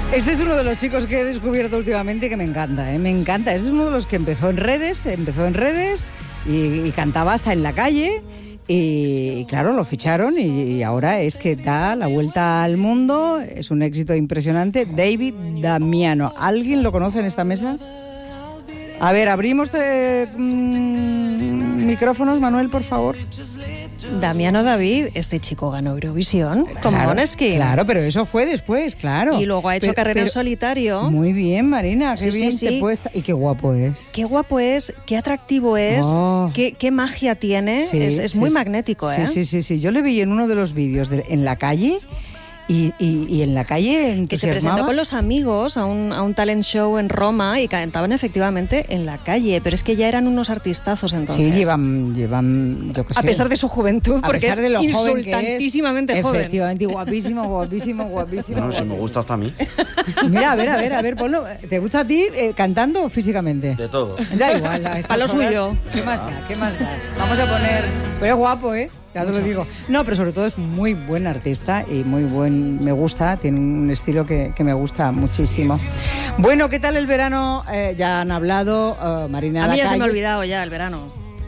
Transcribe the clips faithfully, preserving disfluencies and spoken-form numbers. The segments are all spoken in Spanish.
Este es uno de los chicos que he descubierto últimamente que me encanta, ¿eh? Me encanta. Este es uno de los que empezó en redes, empezó en redes y, y cantaba hasta en la calle. Y, y claro, lo ficharon y, y ahora es que da la vuelta al mundo. Es un éxito impresionante. David Damiano. ¿Alguien lo conoce en esta mesa? A ver, abrimos eh, mmm, micrófonos, Manuel, por favor. Damiano David, este chico ganó Eurovisión con claro, Måneskin. Claro, pero eso fue después, claro. Y luego ha hecho pero, carrera pero, en solitario. Muy bien, Marina, qué sí, bien sí, te sí. puedes... Y qué guapo es. Qué guapo es, qué atractivo es, oh. qué, qué magia tiene. Sí, es es sí, muy magnético, sí, ¿eh? Sí, sí, sí. Yo le vi en uno de los vídeos de, en la calle... Y, y, y en la calle que se presentó con los amigos a un, a un talent show en Roma y cantaban efectivamente en la calle, pero es que ya eran unos artistazos entonces. Sí, llevan, llevan yo qué sé. A pesar de su juventud, a porque pesar de lo es joven insultantísimamente que es, joven. Efectivamente, guapísimo, guapísimo, guapísimo. No, si me gusta hasta a mí. Mira, a ver, a ver, a ver, ponlo. ¿Te gusta a ti eh, cantando o físicamente? De todo. Da igual. A lo suyo. ¿Qué más da? ¿Qué más da? Vamos a poner... Pero es guapo, ¿eh? Ya te lo digo. No, pero sobre todo es muy buen artista y muy buen... Me gusta, tiene un estilo que, que me gusta muchísimo. Bueno, ¿qué tal el verano? Eh, ya han hablado, uh, Marina A mí la ya calle. se me ha olvidado ya el verano.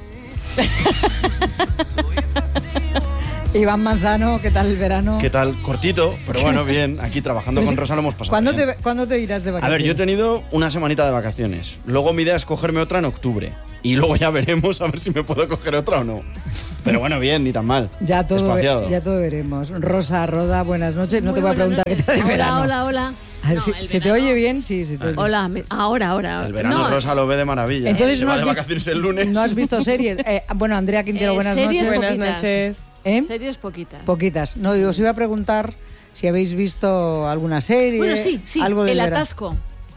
Iván Manzano, ¿qué tal el verano? ¿Qué tal? Cortito, pero bueno, bien. Aquí trabajando con Rosa lo hemos pasado. ¿Cuándo bien. te, ¿Cuándo te irás de vacaciones? A ver, yo he tenido una semanita de vacaciones. Luego mi idea es cogerme otra en octubre. Y luego ya veremos a ver si me puedo coger otra o no. Pero bueno, bien, ni tan mal. Ya todo, Espaciado. ya todo veremos. Rosa, Roda, buenas noches. No Muy te voy a preguntar noches. qué tal el hola, verano. Hola, hola, A ver, no, si, el ¿se te verano... oye bien? Sí, se te oye. Hola, me... ahora, ahora. El verano no, Rosa lo ve de maravilla. Entonces se no va has de visto, vacaciones el lunes. ¿No has visto series? Eh, bueno, Andrea Quintero, eh, buenas series noches. Poquitas. Buenas noches. ¿Eh? Series poquitas. Poquitas. No, yo os iba a preguntar si habéis visto alguna serie. Bueno, sí, sí, algo del El verano. Atasco.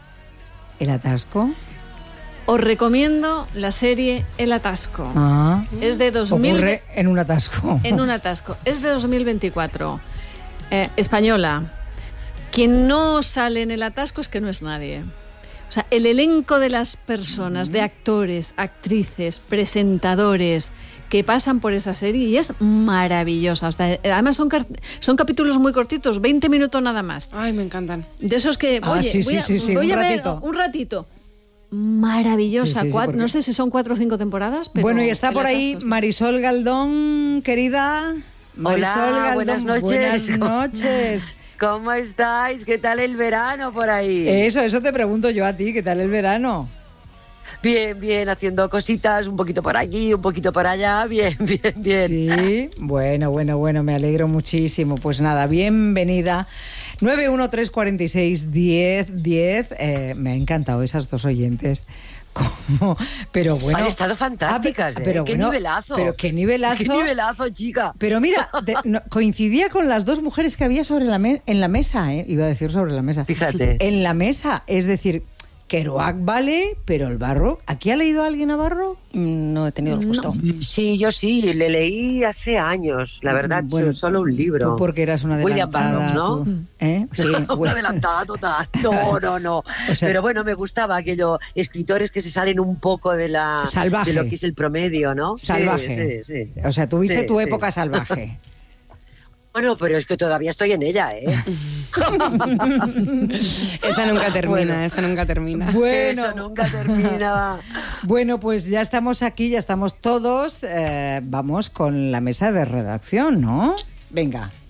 ¿El Atasco? Os recomiendo la serie El Atasco. Ah. Es de dos mil... Ocurre en un atasco. En un atasco. Es de dos mil veinticuatro. Eh, española. Quien no sale en El Atasco es que no es nadie. O sea, el elenco de las personas, de actores, actrices, presentadores que pasan por esa serie y es maravillosa. O sea, además son, son capítulos muy cortitos, veinte minutos nada más. Ay, me encantan. De esos que, Ah, oye, sí, voy a, sí, sí, sí, voy un a ver ratito. un ratito. Maravillosa. Sí, sí, sí, Cuat- porque- No sé si son cuatro o cinco temporadas, pero... Bueno, y está El por ahí Atasco está. Marisol Galdón, querida. Marisol Hola, Galdón, buenas noches. Buenas noches. ¿Cómo estáis? ¿Qué tal el verano por ahí? Eso, eso te pregunto yo a ti, ¿qué tal el verano? Bien, bien, haciendo cositas, un poquito por aquí, un poquito por allá, bien, bien, bien. Sí, bueno, bueno, bueno, me alegro muchísimo. Pues nada, bienvenida. nueve uno tres cuatro seis diez diez. Eh, me ha encantado esas dos oyentes. Como, pero bueno. Han estado fantásticas, ah, ¿eh? pero ¡Qué bueno, nivelazo! Pero qué nivelazo. ¡Qué nivelazo, chica! Pero mira, de- no, coincidía con las dos mujeres que había sobre la me- en la mesa, ¿eh? Iba a decir sobre la mesa. Fíjate. En la mesa, es decir, Kerouac vale, pero el Barro... ¿Aquí ha leído alguien a Barro? No he tenido el gusto. Sí, yo sí, le leí hace años, la verdad, Bueno, solo un libro. Tú porque eras una William adelantada. Barrow, ¿no? tú, ¿eh? Sí, Una bueno. adelantada total. No, no, no. O sea- Pero bueno, me gustaba aquello, escritores que se salen un poco de la Salvaje. de lo que es el promedio, ¿no? Sí, Salvaje. Sí, sí. O sea, tuviste Sí, tu sí. época salvaje. Bueno, pero es que todavía estoy en ella, ¿eh? Esta nunca termina, Bueno. esta nunca termina. Bueno, Eso nunca termina. bueno, pues ya estamos aquí, ya estamos todos. Eh, vamos con la mesa de redacción, ¿no? Venga.